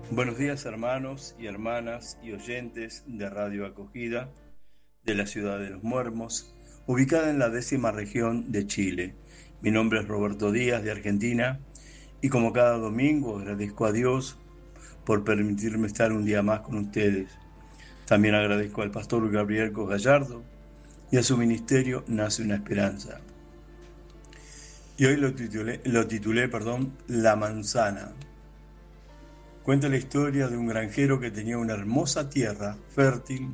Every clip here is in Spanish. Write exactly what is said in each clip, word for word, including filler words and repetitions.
Buenos días, hermanos y hermanas y oyentes de Radio Acogida de la ciudad de Los Muermos, ubicada en la décima región de Chile. Mi nombre es Roberto Díaz, de Argentina, y como cada domingo agradezco a Dios por permitirme estar un día más con ustedes. También agradezco al pastor Gabriel Gallardo y a su ministerio Nace una Esperanza. Y hoy lo titulé, lo titulé perdón, La Manzana. Cuenta la historia de un granjero que tenía una hermosa tierra fértil.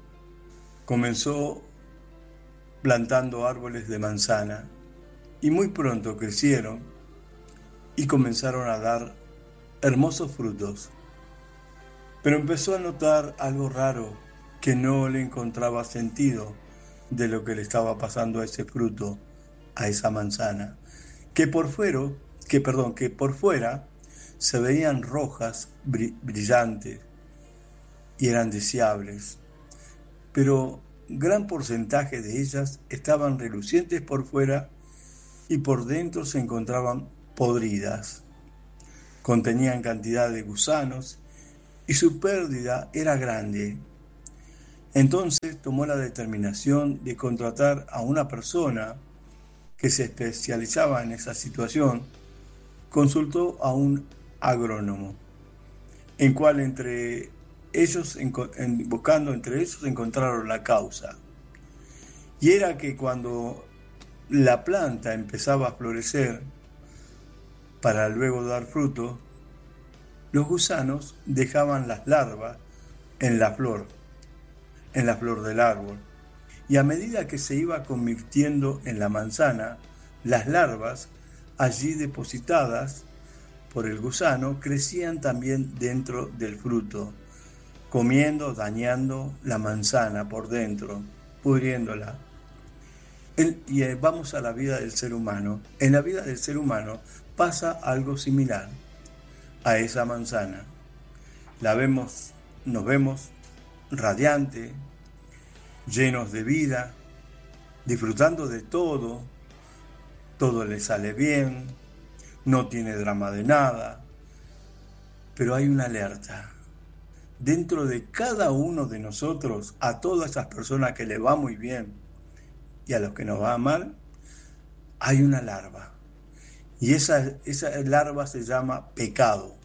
Comenzó plantando árboles de manzana y muy pronto crecieron y comenzaron a dar hermosos frutos. Pero empezó a notar algo raro, que no le encontraba sentido de lo que le estaba pasando a ese fruto, a esa manzana, que por fuera, que perdón, que por fuera se veían rojas, brillantes y eran deseables, pero gran porcentaje de ellas estaban relucientes por fuera y por dentro se encontraban podridas. Contenían cantidad de gusanos y su pérdida era grande. Entonces tomó la determinación de contratar a una persona que se especializaba en esa situación. Consultó a un agrónomo, en cual entre ellos, en, buscando entre ellos, encontraron la causa. Y era que cuando la planta empezaba a florecer para luego dar fruto, los gusanos dejaban las larvas en la flor, en la flor del árbol. Y a medida que se iba convirtiendo en la manzana, las larvas allí depositadas por el gusano crecían también dentro del fruto, comiendo, dañando la manzana por dentro, pudriéndola. El, y vamos a la vida del ser humano. En la vida del ser humano pasa algo similar a esa manzana. La vemos, nos vemos radiante, llenos de vida, disfrutando de todo, todo le sale bien, no tiene drama de nada, pero hay una alerta. Dentro de cada uno de nosotros, a todas esas personas que le va muy bien y a los que nos va mal, hay una larva. Y esa, esa larva se llama pecado.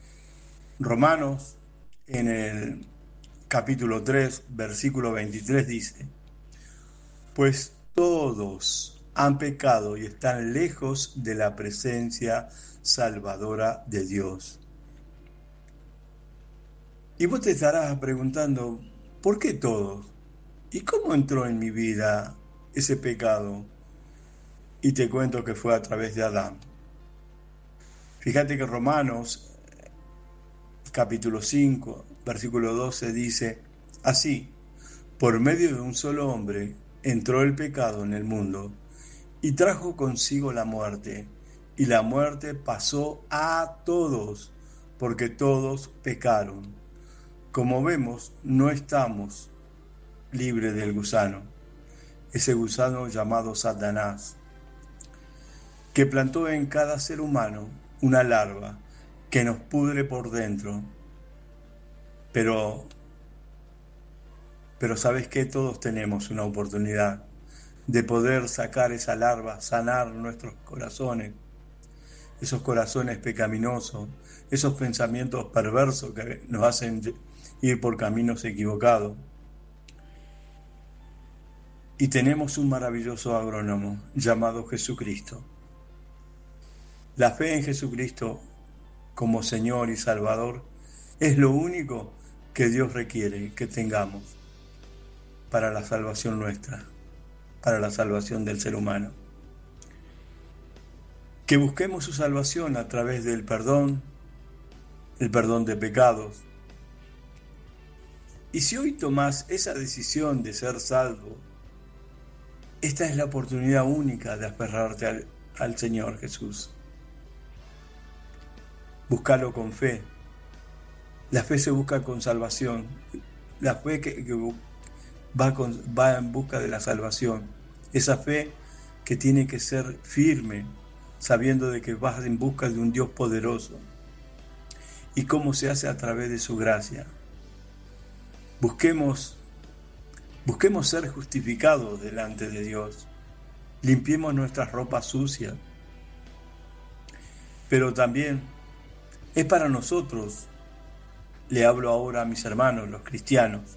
Romanos, en el capítulo tres, versículo veintitrés, dice: pues todos han pecado y están lejos de la presencia salvadora de Dios. Y vos te estarás preguntando, ¿por qué todos? ¿Y cómo entró en mi vida ese pecado? Y te cuento que fue a través de Adán. Fíjate que Romanos, capítulo cinco, versículo doce, dice así: por medio de un solo hombre entró el pecado en el mundo, y trajo consigo la muerte, y la muerte pasó a todos, porque todos pecaron. Como vemos, no estamos libres del gusano, ese gusano llamado Satanás, que plantó en cada ser humano una larva que nos pudre por dentro. Pero, pero ¿sabes qué? Todos tenemos una oportunidad de poder sacar esa larva, sanar nuestros corazones, esos corazones pecaminosos, esos pensamientos perversos que nos hacen ir por caminos equivocados. Y tenemos un maravilloso agrónomo llamado Jesucristo. La fe en Jesucristo como Señor y Salvador es lo único que Dios requiere que tengamos para la salvación nuestra, para la salvación del ser humano. Que busquemos su salvación a través del perdón, el perdón de pecados. Y si hoy tomás esa decisión de ser salvo, esta es la oportunidad única de aferrarte al, al Señor Jesús. Búscalo con fe. La fe se busca con salvación. La fe que, que va, con, va en busca de la salvación. Esa fe que tiene que ser firme, sabiendo de que vas en busca de un Dios poderoso. y cómo se hace a través de su gracia. Busquemos, busquemos ser justificados delante de Dios. Limpiemos nuestras ropas sucias. Pero también es para nosotros, le hablo ahora a mis hermanos, los cristianos,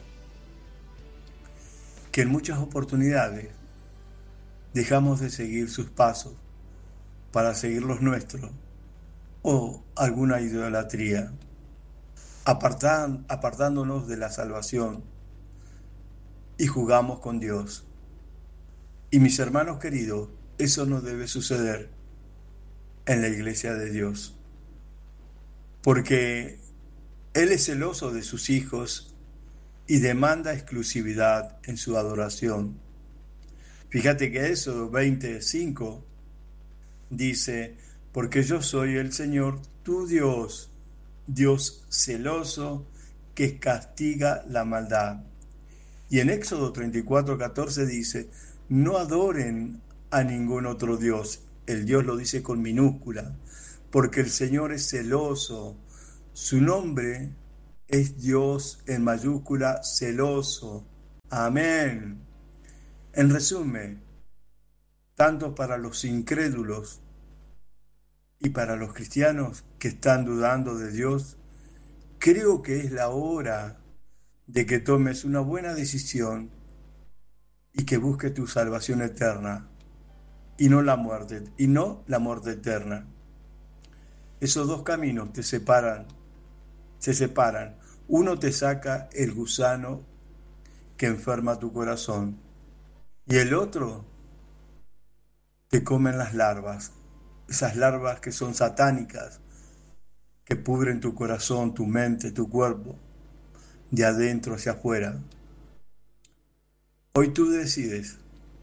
que en muchas oportunidades dejamos de seguir sus pasos para seguir los nuestros o alguna idolatría, apartan, apartándonos de la salvación y jugamos con Dios. Y mis hermanos queridos, eso no debe suceder en la iglesia de Dios, porque Él es celoso de sus hijos y demanda exclusividad en su adoración. Fíjate que Éxodo veinticinco dice, porque yo soy el Señor tu Dios, Dios celoso que castiga la maldad. Y en Éxodo treinta y cuatro, catorce dice, no adoren a ningún otro Dios. El Dios lo dice con minúscula, porque el Señor es celoso. Su nombre es Dios en mayúscula, celoso. Amén. En resumen, tanto para los incrédulos y para los cristianos que están dudando de Dios, creo que es la hora de que tomes una buena decisión y que busques tu salvación eterna y no la muerte, y no la muerte eterna. Esos dos caminos te separan, se separan. Uno te saca el gusano que enferma tu corazón y el otro te comen las larvas, esas larvas que son satánicas, que pudren tu corazón, tu mente, tu cuerpo, de adentro hacia afuera. Hoy tú decides,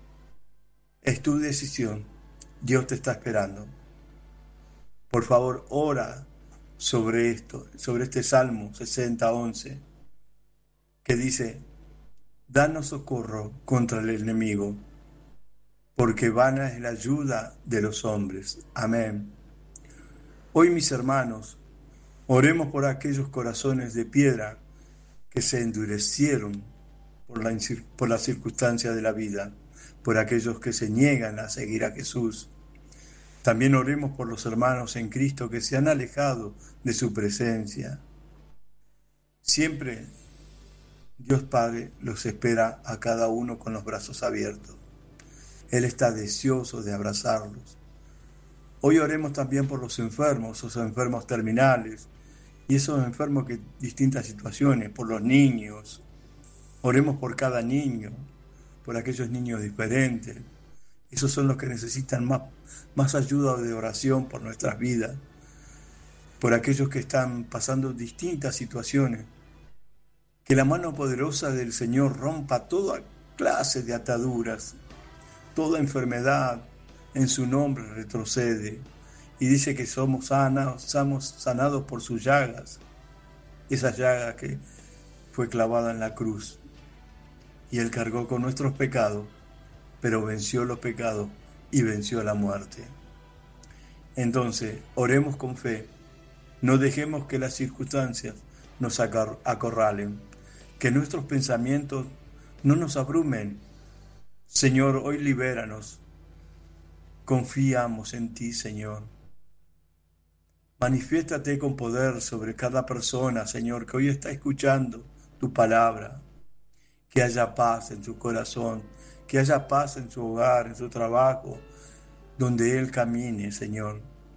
es tu decisión, Dios te está esperando. Por favor, ora sobre esto, sobre este Salmo sesenta, once, que dice, danos socorro contra el enemigo, porque vana es la ayuda de los hombres. Amén. Hoy, mis hermanos, oremos por aquellos corazones de piedra que se endurecieron por la, por la circunstancia de la vida, por aquellos que se niegan a seguir a Jesús. También oremos por los hermanos en Cristo que se han alejado de su presencia. Siempre Dios Padre los espera a cada uno con los brazos abiertos. Él está deseoso de abrazarlos. Hoy oremos también por los enfermos, esos enfermos terminales y esos enfermos que distintas situaciones, por los niños. Oremos por cada niño, por aquellos niños diferentes. Esos son los que necesitan más, más ayuda de oración por nuestras vidas, por aquellos que están pasando distintas situaciones. Que la mano poderosa del Señor rompa toda clase de ataduras, toda enfermedad en su nombre retrocede. Y dice que somos sanados, somos sanados por sus llagas, esa llaga que fue clavada en la cruz. Y Él cargó con nuestros pecados, pero venció los pecados y venció la muerte. Entonces, oremos con fe. No dejemos que las circunstancias nos acorralen, que nuestros pensamientos no nos abrumen. Señor, hoy libéranos. Confiamos en ti, Señor. Manifiéstate con poder sobre cada persona, Señor, que hoy está escuchando tu palabra. Que haya paz en su corazón, que haya paz en su hogar, en su trabajo, donde Él camine, Señor.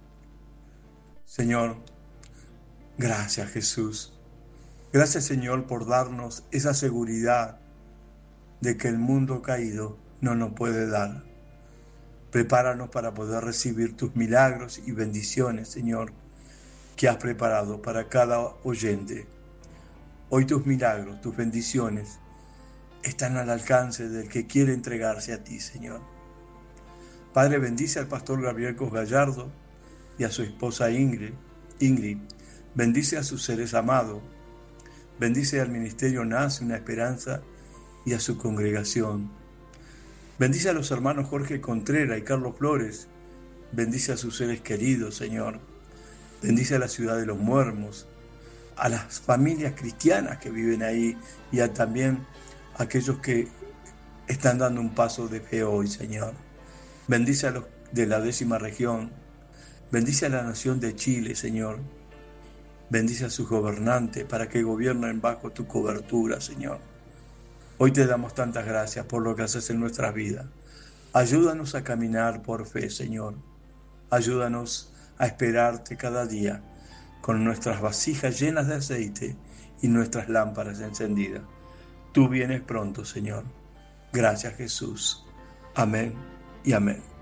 Señor, gracias, Jesús. Gracias, Señor, por darnos esa seguridad de que el mundo caído no nos puede dar. Prepáranos para poder recibir tus milagros y bendiciones, Señor, que has preparado para cada oyente. Hoy tus milagros, tus bendiciones, están al alcance del que quiere entregarse a ti, Señor. Padre, bendice al pastor Gabriel Cos Gallardo y a su esposa Ingrid. Ingrid. Bendice a sus seres amados. Bendice al ministerio Nace Una Esperanza y a su congregación. Bendice a los hermanos Jorge Contreras y Carlos Flores. Bendice a sus seres queridos, Señor. Bendice a la ciudad de Los Muermos, a las familias cristianas que viven ahí y a también a aquellos que están dando un paso de fe hoy, Señor. Bendice a los de la décima región. Bendice a la nación de Chile, Señor. Bendice a sus gobernantes para que gobiernen bajo tu cobertura, Señor. Hoy te damos tantas gracias por lo que haces en nuestras vidas. Ayúdanos a caminar por fe, Señor. Ayúdanos a esperarte cada día con nuestras vasijas llenas de aceite y nuestras lámparas encendidas. Tú vienes pronto, Señor. Gracias, Jesús. Amén y amén.